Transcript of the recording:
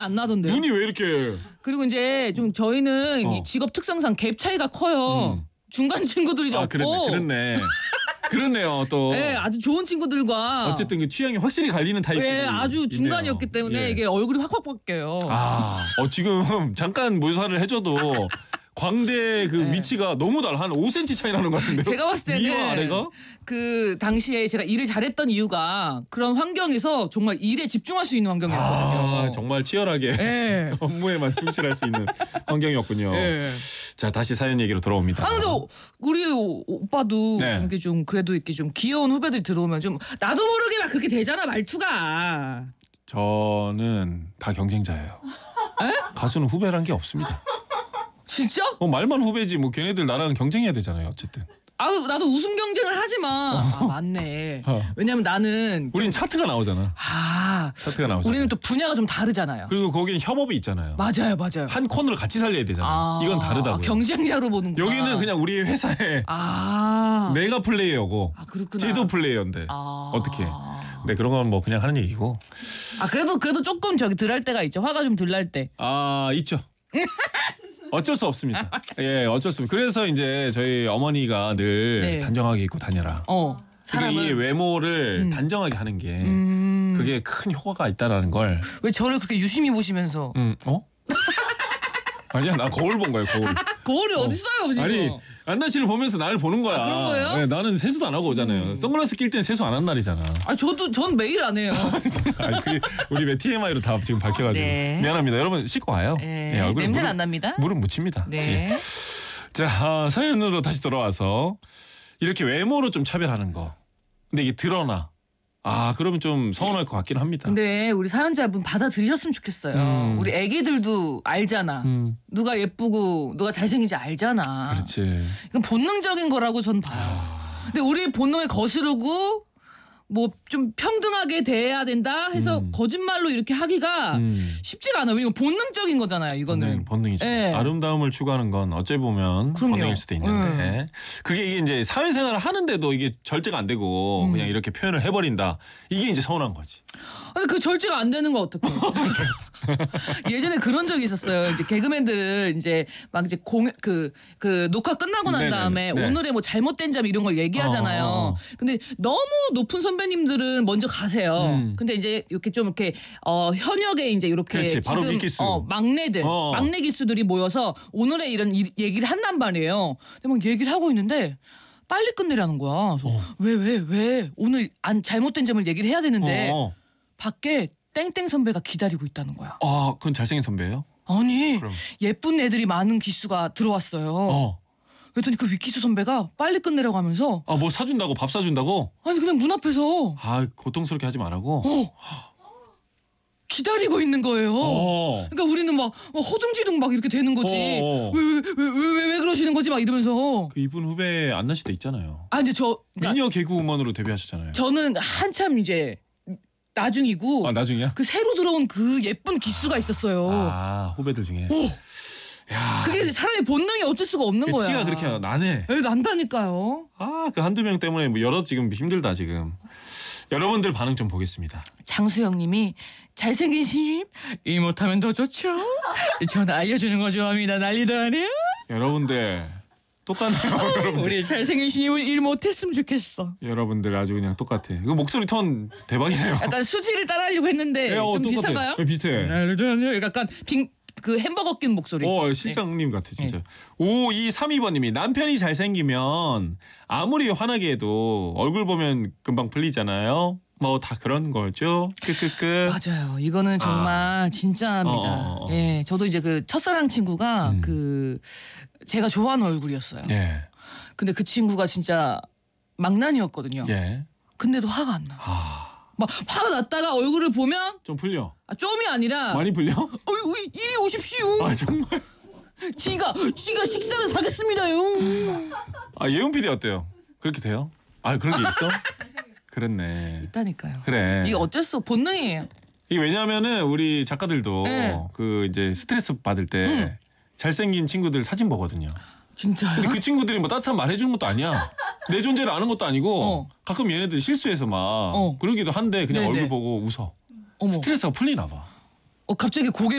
안 나던데요. 눈이 왜 이렇게? 그리고 이제 좀 저희는 어. 이 직업 특성상 갭 차이가 커요. 중간 친구들이 없고. 그렇네. 그렇네요. 또. 네, 아주 좋은 친구들과 어쨌든 그 취향이 확실히 갈리는 타입이. 네, 아주 중간이었기 때문에 이게 얼굴이 확확 바뀌어요. 지금 잠깐 묘사를 해줘도 광대 그 위치가 너무 달라. 한 5cm 차이 나는 것 같은데요. 제가 봤을 때는 위와 아래가? 그 당시에 제가 일을 잘했던 이유가 그런 환경에서 정말 일에 집중할 수 있는 환경이었거든요. 정말 치열하게 업무에만 충실할 수 있는 환경이었군요. 자, 다시 사연 얘기로 돌아옵니다. 근데 우리 오빠도 좀 이렇게 좀 그래도 이렇게 좀 귀여운 후배들이 들어오면 좀 나도 모르게 막 그렇게 되잖아 말투가. 저는 다 경쟁자예요. 가수는 후배란 게 없습니다. 진짜? 말만 후배지 뭐 걔네들 나랑 경쟁해야 되잖아요. 어쨌든. 나도 웃음 경쟁을 하지만 맞네. 왜냐면 나는 우린 차트가 나오잖아. 차트가 나오잖아. 우리는 또 분야가 좀 다르잖아요. 그리고 거기는 협업이 있잖아요. 맞아요. 한 코너를 같이 살려야 되잖아. 이건 다르다고요. 경쟁자로 보는구나. 여기는 그냥 우리 회사에 내가 플레이어고 쟤도 플레이어인데 어떻게? 네, 그런 건 뭐 그냥 하는 얘기고. 그래도 조금 덜할 때가 있죠. 화가 좀 덜 날 때. 있죠. 어쩔 수 없습니다. 어쩔 수 없습니다. 그래서 이제 저희 어머니가 늘 단정하게 입고 다녀라. 사람은 이 외모를 단정하게 하는 게 그게 큰 효과가 있다라는 걸. 왜 저를 그렇게 유심히 보시면서? 아니야, 나 거울 본 거야, 거울. 거울이 어디 있어요, 지금? 아니, 안나 씨를 보면서 나를 보는 거야. 그런 거예요? 네, 나는 세수도 안 하고 오잖아요. 선글라스 낄 땐 세수 안 한 날이잖아. 전 매일 안 해요. 우리 왜 TMI로 다 지금 밝혀가지고. 미안합니다. 여러분 씻고 와요. 얼굴에 냄새는 안 납니다. 물은 묻힙니다. 자, 사연으로 다시 돌아와서 이렇게 외모로 좀 차별하는 거. 근데 이게 드러나. 그러면 좀 서운할 것 같긴 합니다. 근데 우리 사연자분 받아들이셨으면 좋겠어요. 우리 애기들도 알잖아. 누가 예쁘고 누가 잘생긴지 알잖아. 그렇지. 이건 본능적인 거라고 전 봐요. 근데 우리 본능에 거스르고 뭐 좀 평등하게 대해야 된다 해서 거짓말로 이렇게 하기가 쉽지가 않아요. 이건 본능적인 거잖아요. 이거는 본능이죠. 아름다움을 추구하는 건 어찌 보면 본능일 수도 있는데 그게 이제 사회생활을 하는데도 이게 절제가 안 되고 그냥 이렇게 표현을 해버린다. 이게 이제 서운한 거지. 근데 그 절제가 안 되는 거 어떡해? 예전에 그런 적이 있었어요. 이제 개그맨들 이제 막 이제 그 녹화 끝나고 난 다음에 오늘의 뭐 잘못된 점 이런 걸 얘기하잖아요. 근데 너무 높은 선배님들은 먼저 가세요. 근데 이제 이렇게 좀 이렇게 현역에 이제 이렇게 그렇지, 바로 지금 기수. 막내들 막내 기수들이 모여서 오늘의 이런 얘기를 한단 말이에요. 근데 막 얘기를 하고 있는데 빨리 끝내라는 거야. 왜 오늘 잘못된 점을 얘기를 해야 되는데 밖에 땡땡 선배가 기다리고 있다는 거야. 그건 잘생긴 선배예요? 아니, 그럼. 예쁜 애들이 많은 기수가 들어왔어요. 그랬더니 그 위키수 선배가 빨리 끝내라고 하면서 뭐 사준다고? 밥 사준다고? 아니 그냥 문 앞에서 고통스럽게 하지 말라고? 기다리고 있는 거예요. 그러니까 우리는 막 허둥지둥 막 이렇게 되는 거지. 왜 그러시는 거지? 막 이러면서. 이분 후배 안나 씨도 있잖아요. 근데 미녀 개그우먼으로 데뷔하셨잖아요. 저는 한참 이제 나중이고. 나중이야? 그 새로 들어온 그 예쁜 기수가 있었어요. 후배들 중에. 그게 사람의 본능이 어쩔 수가 없는 거야. 티가 그렇게 나네. 난다니까요. 그 한두 명 때문에 뭐 여러 지금 힘들다 지금. 여러분들 반응 좀 보겠습니다. 장수영님이 잘생긴 신입 일 못하면 더 좋죠. 전 알려주는 거 좋아합니다. 난리도 아니야. 여러분들 똑같네요. 여러분들. 우리 잘생긴 신입은 일 못했으면 좋겠어. 여러분들 아주 그냥 똑같아. 그 목소리 톤 대박이네요. 약간 수지를 따라하려고 했는데 좀 비슷한가요? 비슷해. 난리도 아니야. 약간 그 햄버거 낀 목소리. 실장님 같아 진짜. 5232번님이 남편이 잘생기면 아무리 화나게 해도 얼굴 보면 금방 풀리잖아요. 뭐 다 그런 거죠. 끄끄끄. 맞아요. 이거는 정말 진짜입니다. 저도 이제 그 첫사랑 친구가 제가 좋아하는 얼굴이었어요. 근데 그 친구가 진짜 망난이었거든요. 근데도 화가 안 나. 막 화가 났다가 얼굴을 보면 좀 풀려. 좀이 아니라 많이 풀려? 이리 오십시오. 정말. 지가 식사를 사겠습니다요. 예은 PD 어때요? 그렇게 돼요? 그런 게 있어? 그랬네. 있다니까요. 그래. 이게 어쩔 수 본능이에요. 이게 왜냐면은 우리 작가들도 그 이제 스트레스 받을 때 잘생긴 친구들 사진 보거든요. 진짜요? 근데 그 친구들이 뭐 따뜻한 말 해주는 것도 아니야. 내 존재를 아는 것도 아니고 가끔 얘네들 실수해서 막 그러기도 한데 그냥 얼굴 보고 웃어. 스트레스가 풀리나 봐. 갑자기 고개